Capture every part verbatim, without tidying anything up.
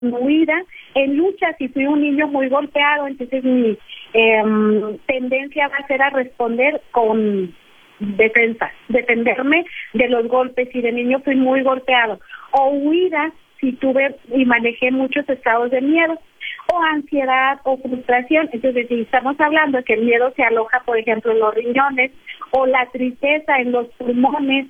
huida, en lucha. Si fui un niño muy golpeado, entonces mi eh, tendencia va a ser a responder con defensa, defenderme de los golpes. Si de niño fui muy golpeado, o huida si tuve y manejé muchos estados de miedo, o ansiedad o frustración. Entonces, si estamos hablando de que el miedo se aloja, por ejemplo, en los riñones, o la tristeza en los pulmones,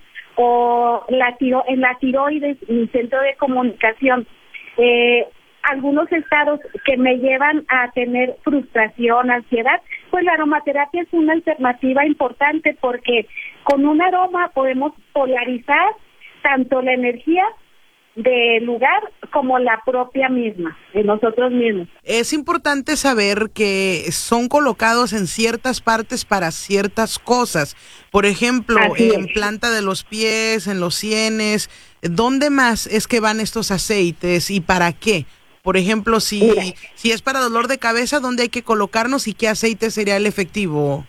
o la tiro en la tiroides, mi centro de comunicación, eh, algunos estados que me llevan a tener frustración, ansiedad, pues la aromaterapia es una alternativa importante, porque con un aroma podemos polarizar tanto la energía del lugar como la propia misma, de nosotros mismos. Es importante saber que son colocados en ciertas partes para ciertas cosas. Por ejemplo, Así en es. planta de los pies, en los sienes. ¿Dónde más es que van estos aceites y para qué? Por ejemplo, si, Mira. si es para dolor de cabeza, ¿dónde hay que colocarnos y qué aceite sería el efectivo?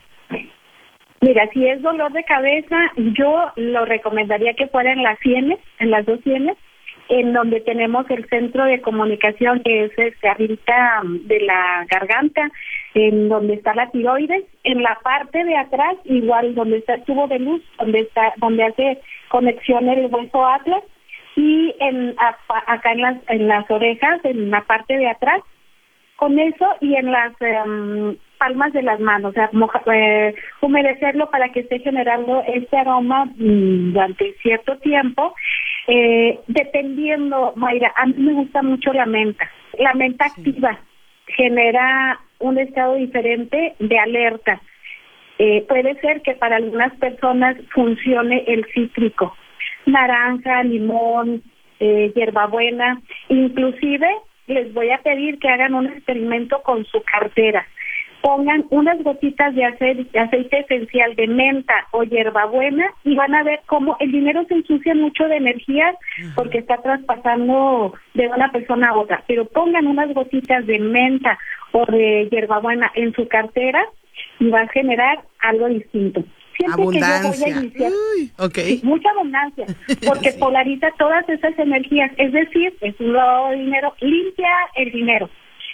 Mira, si es dolor de cabeza, yo lo recomendaría que fuera en las sienes, en las dos sienes, en donde tenemos el centro de comunicación, que es este, arriba de la garganta, en donde está la tiroides, en la parte de atrás, igual donde está el tubo de luz, donde está, donde hace conexión el hueso atlas, y en a, acá en las en las orejas, en la parte de atrás, con eso, y en las um, palmas de las manos, o sea, moja, eh, humedecerlo para que esté generando este aroma mm, durante cierto tiempo. Eh, dependiendo, Mayra, a mí me gusta mucho la menta. La menta sí. activa genera un estado diferente de alerta. Eh, puede ser que para algunas personas funcione el cítrico, naranja, limón, eh, hierbabuena. Inclusive les voy a pedir que hagan un experimento con su cartera. Pongan unas gotitas de aceite, de aceite esencial de menta o hierbabuena y van a ver cómo el dinero se ensucia mucho de energías porque está traspasando de una persona a otra. Pero pongan unas gotitas de menta o de hierbabuena en su cartera y va a generar algo distinto. Siempre abundancia. Que yo voy a iniciar, Uy, okay. sí, mucha abundancia, porque sí. polariza todas esas energías. Es decir, es un lavado de dinero, limpia el dinero.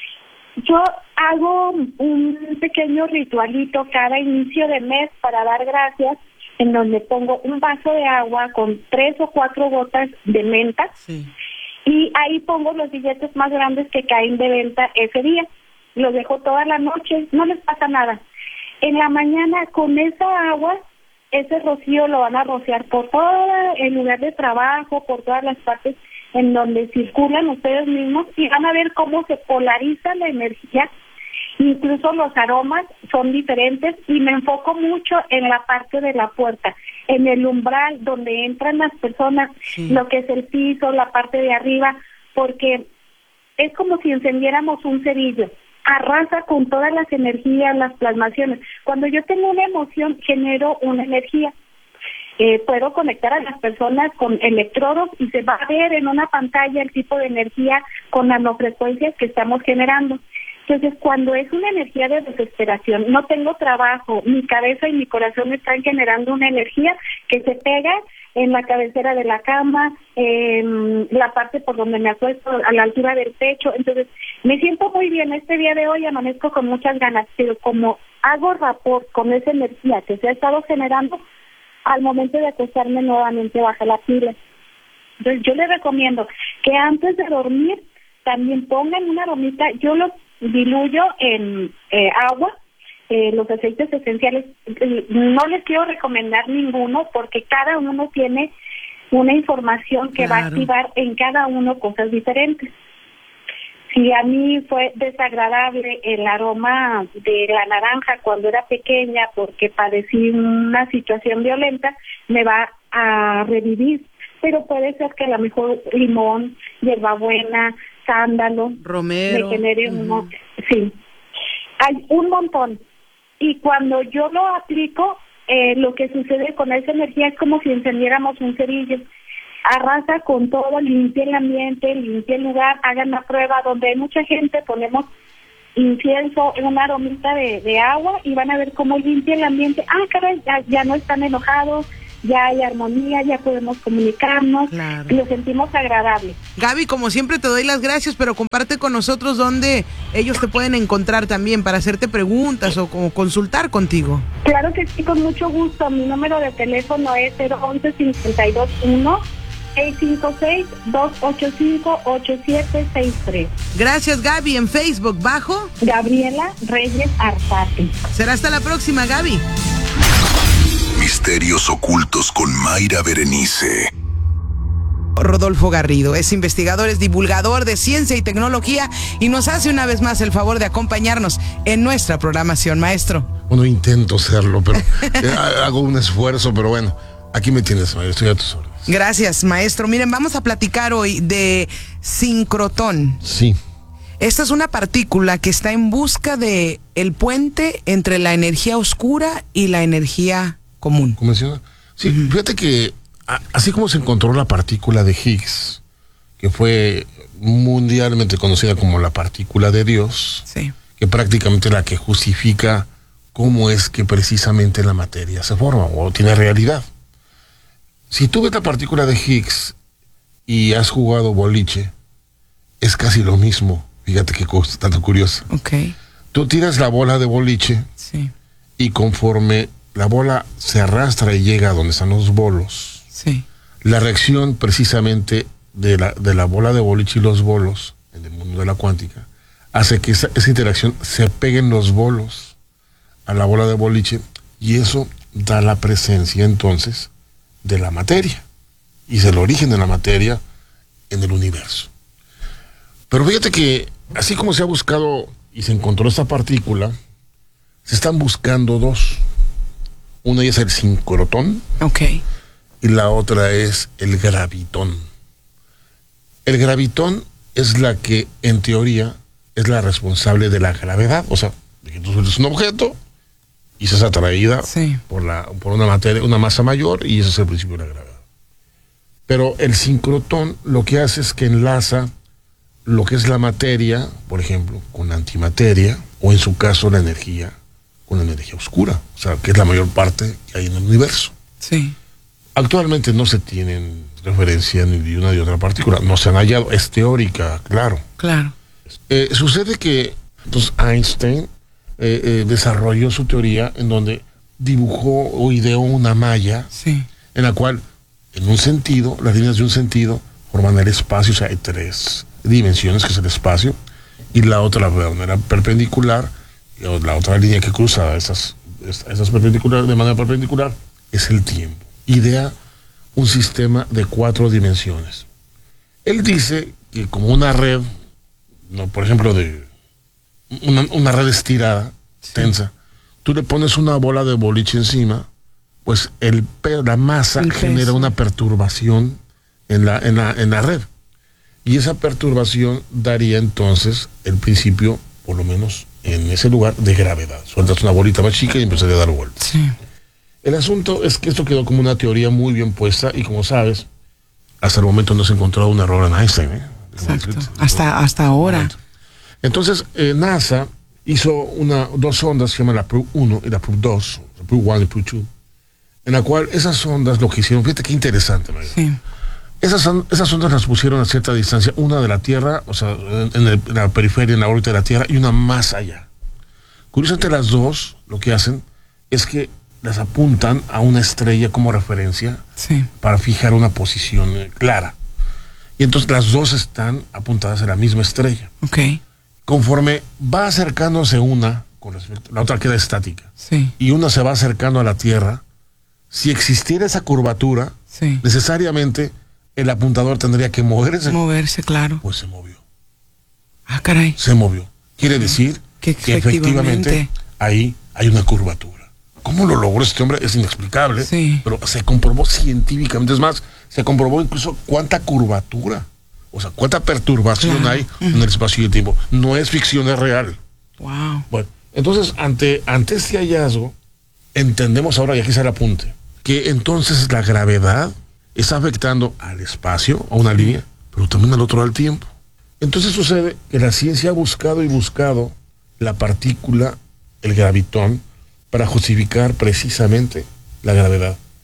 Yo hago un pequeño ritualito cada inicio de mes para dar gracias, en donde pongo un vaso de agua con tres o cuatro gotas de menta, sí. y ahí pongo los billetes más grandes que caen de venta ese día. Los dejo toda la noche, no les pasa nada. En la mañana, con esa agua, ese rocío lo van a rociar por todo el lugar de trabajo, por todas las partes en donde circulan ustedes mismos, y van a ver cómo se polariza la energía. Incluso los aromas son diferentes, y me enfoco mucho en la parte de la puerta, en el umbral donde entran las personas, sí. lo que es el piso, la parte de arriba, porque es como si encendiéramos un cerillo. Arrasa con todas las energías, las plasmaciones. Cuando yo tengo una emoción, genero una energía. Eh, puedo conectar a las personas con electrodos y se va a ver en una pantalla el tipo de energía con nanofrecuencias que estamos generando. Entonces, cuando es una energía de desesperación, no tengo trabajo, mi cabeza y mi corazón están generando una energía que se pega en la cabecera de la cama, en la parte por donde me acuesto, a la altura del pecho. Entonces, me siento muy bien. Este día de hoy amanezco con muchas ganas, pero como hago rapport con esa energía que se ha estado generando, al momento de acostarme nuevamente baja la pila. Entonces, yo les recomiendo que antes de dormir también pongan una aromita. Yo lo diluyo en eh, agua, eh, los aceites esenciales. No les quiero recomendar ninguno porque cada uno tiene una información que claro. va a activar en cada uno cosas diferentes. Si a mí fue desagradable el aroma de la naranja cuando era pequeña porque padecí una situación violenta, me va a revivir. Pero puede ser que a lo mejor limón, hierbabuena, sándalo, romero, me genere uh-huh. uno. Sí, hay un montón. Y cuando yo lo aplico, eh, lo que sucede con esa energía es como si encendiéramos un cerillo. Arrasa con todo, limpia el ambiente, limpia el lugar, hagan la prueba. Donde hay mucha gente, ponemos incienso, una aromita de, de agua y van a ver cómo limpia el ambiente. Ah, caray, ya, ya no están enojados, ya hay armonía, ya podemos comunicarnos, claro. y lo sentimos agradable. Gaby, como siempre te doy las gracias, pero comparte con nosotros dónde ellos te pueden encontrar también para hacerte preguntas o como consultar contigo. Claro que sí, con mucho gusto. Mi número de teléfono es cero once, cincuenta y dos uno, seis cinco seis, dos ocho cinco, ocho siete seis tres. Gracias, Gaby. En Facebook, bajo Gabriela Reyes Arzate. Será hasta la próxima, Gaby. Misterios ocultos con Mayra Berenice. Rodolfo Garrido es investigador, es divulgador de ciencia y tecnología y nos hace una vez más el favor de acompañarnos en nuestra programación, maestro. Bueno, intento serlo, pero eh, hago un esfuerzo, pero bueno, aquí me tienes, maestro, estoy a tus órdenes. Gracias, maestro. Miren, vamos a platicar hoy de sincrotón. Sí. Esta es una partícula que está en busca de el puente entre la energía oscura y la energía común. ¿Cómo menciona? Sí, uh-huh. Fíjate que a, así como se encontró la partícula de Higgs, que fue mundialmente conocida como la partícula de Dios, sí. que prácticamente es la que justifica cómo es que precisamente la materia se forma o tiene realidad. Si tú ves la partícula de Higgs y has jugado boliche, es casi lo mismo. Fíjate qué cosa tanto curiosa. Okay. Tú tiras la bola de boliche, sí. y conforme la bola se arrastra y llega a donde están los bolos, sí. la reacción precisamente de la, de la bola de boliche y los bolos, en el mundo de la cuántica, hace que esa, esa interacción se peguen los bolos a la bola de boliche y eso da la presencia entonces de la materia y es el origen de la materia en el universo. Pero fíjate que así como se ha buscado y se encontró esta partícula, se están buscando dos. Una es el sincrotón, okay. y la otra es el gravitón. El gravitón es la que en teoría es la responsable de la gravedad, o sea, de que tú sueltes un objeto y seas atraída sí. por, la, por una materia, una masa mayor, y ese es el principio de la gravedad. Pero el sincrotón lo que hace es que enlaza lo que es la materia, por ejemplo, con la antimateria, o en su caso la energía, con la energía oscura, o sea, que es la mayor parte que hay en el universo. Sí. Actualmente no se tienen referencia ni de una ni de otra partícula, no se han hallado, es teórica, claro. Claro. Eh, sucede que entonces Einstein eh, eh, desarrolló su teoría en donde dibujó o ideó una malla, sí. en la cual, en un sentido, las líneas de un sentido forman el espacio, o sea, hay tres dimensiones, que es el espacio, y la otra, la manera perpendicular, y la otra línea que cruza esas, esas perpendiculares de manera perpendicular, es el tiempo. Idea un sistema de cuatro dimensiones. Él dice que como una red, no, por ejemplo, de una, una red estirada, sí. tensa, tú le pones una bola de boliche encima, pues el, la masa el genera una perturbación en la, en la, en la red. Y esa perturbación daría entonces el principio, por lo menos en ese lugar, de gravedad. Sueltas una bolita más chica y empezaría a dar vueltas. Sí. El asunto es que esto quedó como una teoría muy bien puesta y, como sabes, hasta el momento no se ha encontrado un error en Einstein. ¿eh? Exacto. Hasta, hasta ahora. Entonces, eh, NASA hizo una, dos sondas que se llaman la Probe uno y la Probe dos, la Probe uno y la Probe dos, en la cual esas sondas lo que hicieron, fíjate qué interesante, María. Sí. Esas, esas ondas las pusieron a cierta distancia, una de la Tierra, o sea, en, en, el, en la periferia, en la órbita de la Tierra, y una más allá. Curiosamente, las dos lo que hacen es que las apuntan a una estrella como referencia, sí. para fijar una posición eh, clara. Y entonces las dos están apuntadas a la misma estrella. Okay. Conforme va acercándose una, con respecto, la otra queda estática. Sí. Y una se va acercando a la Tierra, si existiera esa curvatura, sí. necesariamente el apuntador tendría que moverse. Moverse, claro. Pues se movió. Ah, caray. Se movió. Quiere decir que, que efectivamente, efectivamente ahí hay una curvatura. ¿Cómo lo logró este hombre? Es inexplicable. Sí. Pero se comprobó científicamente. Es más, se comprobó incluso cuánta curvatura, o sea, cuánta perturbación claro. hay uh-huh. en el espacio y el tiempo. No es ficción, es real. Wow. Bueno, entonces, ante, ante este hallazgo, entendemos ahora, y aquí se el apunte, que entonces la gravedad está afectando al espacio, a una línea, pero también al otro al tiempo. Entonces sucede que la ciencia ha buscado y buscado la partícula, el gravitón, para justificar precisamente la gravedad.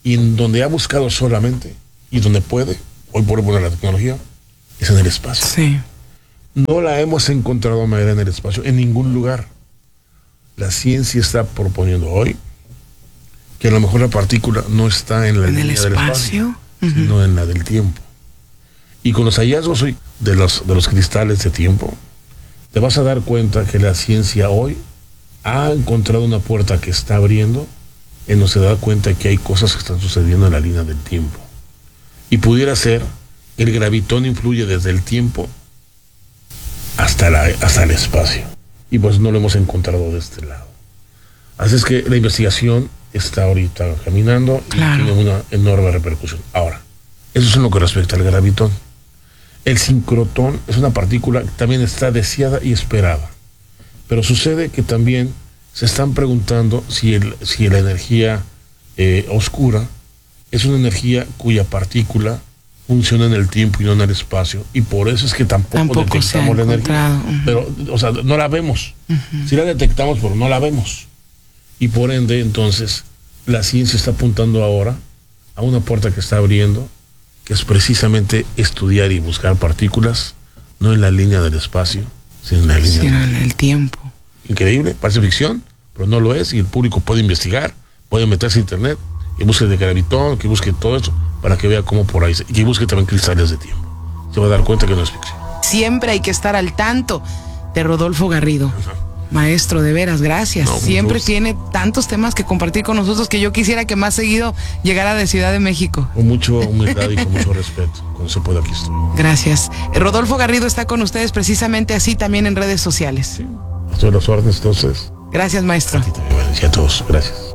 Y en donde ha buscado solamente, y donde puede, hoy por hoy la tecnología, es en el espacio. Sí. No la hemos encontrado Mayra en el espacio, en ningún lugar. La ciencia está proponiendo hoy que a lo mejor la partícula no está en la ¿En el línea del espacio, espacio? sino en la del tiempo. Y con los hallazgos hoy de los, de los cristales de tiempo, te vas a dar cuenta que la ciencia hoy ha encontrado una puerta que está abriendo, en donde se da cuenta que hay cosas que están sucediendo en la línea del tiempo. Y pudiera ser que el gravitón influye desde el tiempo hasta, la, hasta el espacio. Y pues no lo hemos encontrado de este lado. Así es que la investigación está ahorita caminando y claro. tiene una enorme repercusión. Ahora, eso es en lo que respecta al gravitón. El sincrotón es una partícula que también está deseada y esperada. Pero sucede que también se están preguntando si, el, si la energía eh, oscura es una energía cuya partícula funciona en el tiempo y no en el espacio. Y por eso es que tampoco, tampoco detectamos la energía. Uh-huh. Pero, o sea, no la vemos. Uh-huh. Sí la detectamos, pero no la vemos. Y por ende, entonces, la ciencia está apuntando ahora a una puerta que está abriendo, que es precisamente estudiar y buscar partículas, no en la línea del espacio, sino en la línea sí, del en el tiempo. Increíble, parece ficción, pero no lo es, y el público puede investigar, puede meterse a internet y busque de gravitón, que busque todo eso, para que vea cómo por ahí, y que busque también cristales de tiempo. Se va a dar cuenta que no es ficción. Siempre hay que estar al tanto de Rodolfo Garrido. Ajá. Maestro, de veras, gracias. No, Siempre gusto. Tiene tantos temas que compartir con nosotros que yo quisiera que más seguido llegara de Ciudad de México. Con mucha humildad y con mucho respeto. Cuando se pueda, aquí estoy. Gracias. Rodolfo Garrido está con ustedes precisamente así también en redes sociales. Sí. A todas las órdenes, entonces. Gracias, maestro. A ti también, a todos. Gracias.